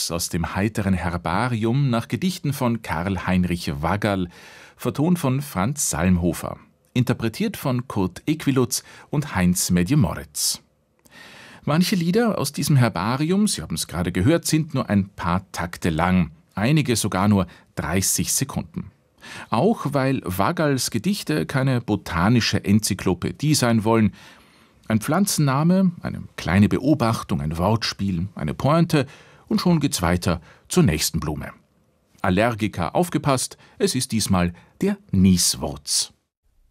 Equiluz aus dem heiteren Herbarium nach Gedichten von Karl Heinrich Waggerl, vertont von Franz Salmhofer, interpretiert von Kurt Equiluz und Heinz Medje-Moritz. Manche Lieder aus diesem Herbarium, Sie haben es gerade gehört, sind nur ein paar Takte lang, einige sogar nur 30 Sekunden. Auch weil Waggerls Gedichte keine botanische Enzyklopädie sein wollen. Ein Pflanzenname, eine kleine Beobachtung, ein Wortspiel, eine Pointe und schon geht's weiter zur nächsten Blume. Allergiker aufgepasst, es ist diesmal der Nieswurz.